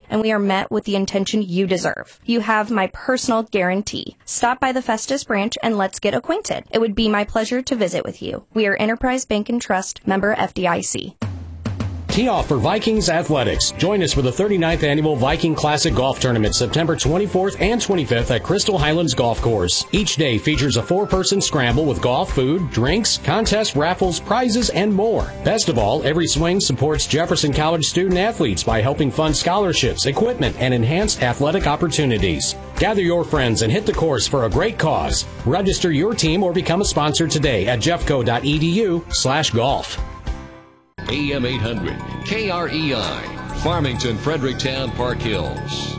and we are met with the intention you deserve. You have my personal guarantee. Stop by the Festus branch and let's get acquainted. It would be my pleasure to visit with you. We are Enterprise Bank and Trust, member FDIC. Tee off for Vikings Athletics. Join us for the 39th Annual Viking Classic Golf Tournament, September 24th and 25th at Crystal Highlands Golf Course. Each day features a 4-person scramble with golf, food, drinks, contests, raffles, prizes, and more. Best of all, every swing supports Jefferson College student-athletes by helping fund scholarships, equipment, and enhanced athletic opportunities. Gather your friends and hit the course for a great cause. Register your team or become a sponsor today at jeffco.edu/golf. AM 800, KREI, Farmington, Fredericktown, Park Hills.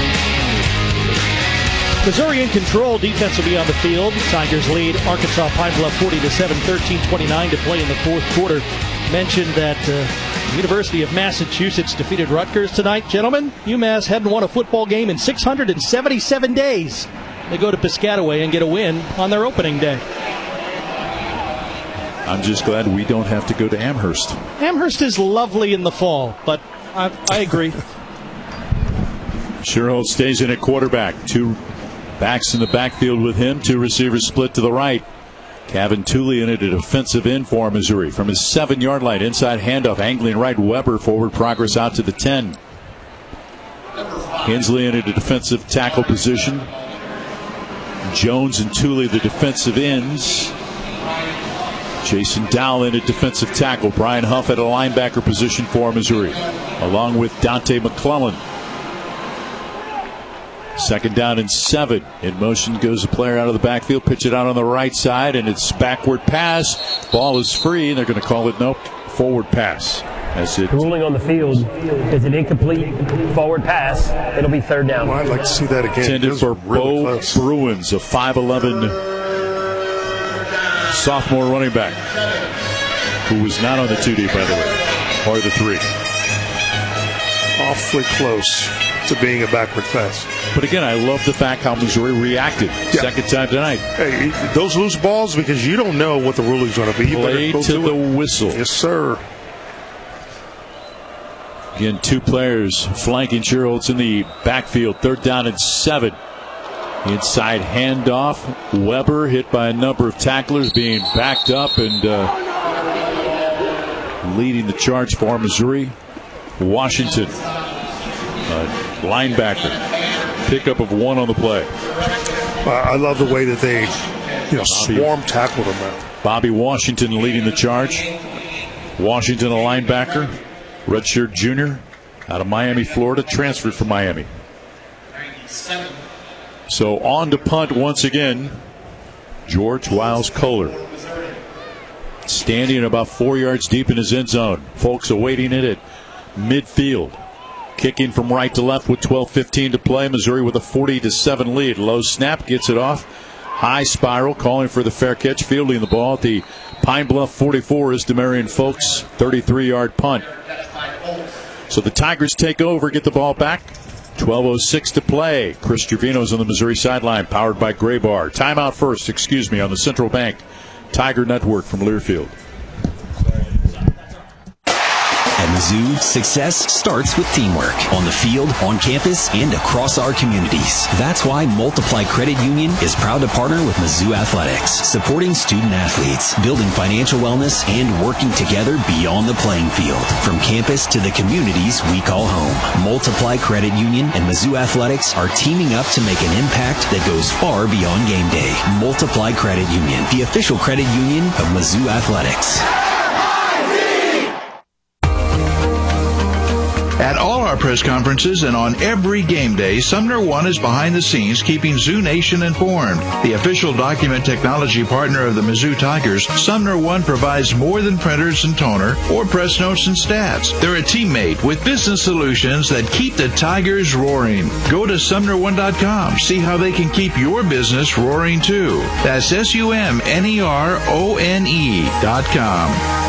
Missouri in control. Defense will be on the field. Tigers lead Arkansas Pine Bluff 40-7, 13:29 to play in the fourth quarter. Mentioned that University of Massachusetts defeated Rutgers tonight. Gentlemen, UMass hadn't won a football game in 677 days. They go to Piscataway and get a win on their opening day. I'm just glad we don't have to go to Amherst. Amherst is lovely in the fall, but I agree. Sherholt stays in at quarterback. 2 backs in the backfield with him. 2 receivers split to the right. Kevin Tooley in it, a defensive end for Missouri. From his 7-yard line, inside handoff, angling right. Weber forward progress out to the 10. Hensley in it, a defensive tackle position. Jones and Tooley, the defensive ends. Jason Dowell in at defensive tackle. Brian Huff at a linebacker position for Missouri, along with Dante McClellan. 2nd down and 7. In motion goes a player out of the backfield. Pitch it out on the right side, and it's backward pass. Ball is free, and they're going to call it forward pass. That's it. The ruling on the field is an incomplete forward pass. It'll be 3rd down. Well, I'd like to see that again. Intended for really Bo Bruins, a 5'11" sophomore running back, who was not on the 2 deep, by the way, or the 3. Awfully close to being a backward pass. But again, I love the fact how Missouri reacted. Yeah. 2nd time tonight. Hey, those loose balls, because you don't know what the ruling's going to be. You play to the whistle. Yes, sir. Again, 2 players flanking Sherholtz in the backfield. 3rd down and 7. Inside handoff. Weber hit by a number of tacklers, being backed up and leading the charge for Missouri. Washington, linebacker. Pickup of 1 on the play. I love the way that they swarm tackled him out. Bobby Washington leading the charge. Washington, a linebacker. Redshirt junior out of Miami, Florida. Transferred from Miami. So on to punt once again, George Wiles Kohler. Standing about 4 yards deep in his end zone. Folks awaiting it at midfield. Kicking from right to left with 12:15 to play. Missouri with a 40-7 lead. Low snap, gets it off. High spiral, calling for the fair catch. Fielding the ball at the Pine Bluff 44 is Demarion Folks. 33-yard punt. So the Tigers take over, get the ball back. 12:06 to play. Chris Trevino's on the Missouri sideline, powered by Gray Bar. Timeout first, on the Central Bank Tiger Network from Learfield. At Mizzou, success starts with teamwork on the field, on campus, and across our communities. That's why Multiply Credit Union is proud to partner with Mizzou Athletics, supporting student athletes, building financial wellness, and working together beyond the playing field. From campus to the communities we call home. Multiply Credit Union and Mizzou Athletics are teaming up to make an impact that goes far beyond game day. Multiply Credit Union, the official credit union of Mizzou Athletics. At all our press conferences and on every game day, Sumner One is behind the scenes keeping Zoo Nation informed. The official document technology partner of the Mizzou Tigers, Sumner One provides more than printers and toner or press notes and stats. They're a teammate with business solutions that keep the Tigers roaring. Go to SumnerOne.com. See how they can keep your business roaring too. That's SumnerOne.com.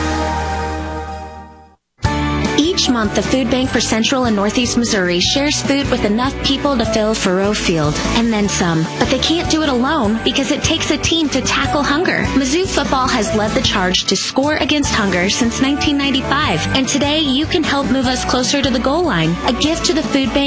Each month, the Food Bank for Central and Northeast Missouri shares food with enough people to fill Faroe Field, and then some. But they can't do it alone because it takes a team to tackle hunger. Mizzou football has led the charge to score against hunger since 1995, and today you can help move us closer to the goal line. A gift to the Food Bank